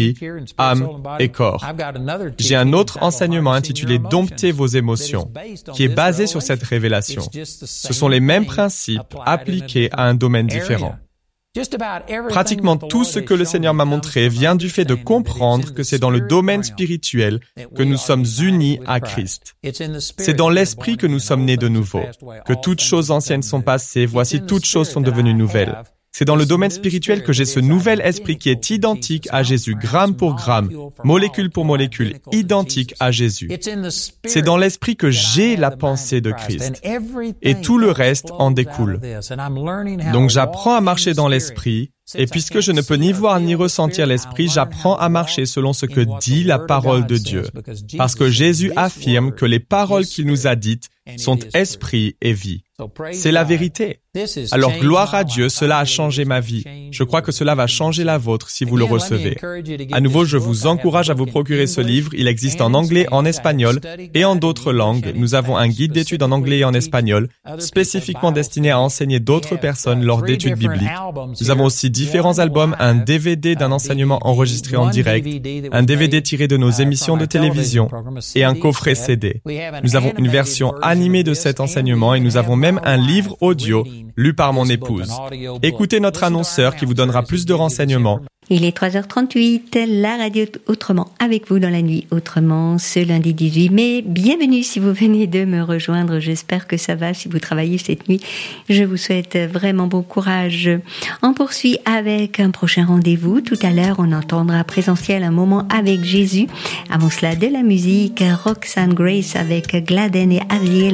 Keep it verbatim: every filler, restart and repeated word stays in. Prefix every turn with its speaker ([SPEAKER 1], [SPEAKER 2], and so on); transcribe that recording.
[SPEAKER 1] esprit, âme et corps. J'ai un autre enseignement intitulé « Dompter vos émotions » qui est basé sur cette révélation. Ce sont les mêmes principes appliqués à un domaine différent. Pratiquement tout ce que le Seigneur m'a montré vient du fait de comprendre que c'est dans le domaine spirituel que nous sommes unis à Christ. C'est dans l'esprit que nous sommes nés de nouveau, que toutes choses anciennes sont passées, voici toutes choses sont devenues nouvelles. C'est dans le domaine spirituel que j'ai ce nouvel esprit qui est identique à Jésus, gramme pour gramme, molécule pour molécule, identique à Jésus. C'est dans l'esprit que j'ai la pensée de Christ. Et tout le reste en découle. Donc j'apprends à marcher dans l'esprit, et puisque je ne peux ni voir ni ressentir l'esprit, j'apprends à marcher selon ce que dit la parole de Dieu. Parce que Jésus affirme que les paroles qu'il nous a dites sont esprit et vie. C'est la vérité. Alors gloire à Dieu, cela a changé ma vie. Je crois que cela va changer la vôtre si vous le recevez. À nouveau, je vous encourage à vous procurer ce livre. Il existe en anglais, en espagnol et en d'autres langues. Nous avons un guide d'études en anglais et en espagnol, spécifiquement destiné à enseigner d'autres personnes lors d'études bibliques. Nous avons aussi différents albums, un D V D d'un enseignement enregistré en direct, un D V D tiré de nos émissions de télévision et un coffret C D. Nous avons une version animée de cet enseignement et nous avons même un livre audio lu par mon épouse. Écoutez notre annonceur qui vous donnera plus de renseignements.
[SPEAKER 2] Il est trois heures trente-huit, la radio Autrement avec vous dans la nuit Autrement, ce lundi dix-huit mai. Bienvenue si vous venez de me rejoindre, j'espère que ça va si vous travaillez cette nuit. Je vous souhaite vraiment bon courage. On poursuit avec un prochain rendez-vous. Tout à l'heure, on entendra présentiel un moment avec Jésus. Avant cela, de la musique, Roxanne Grace avec Gladden et Avril.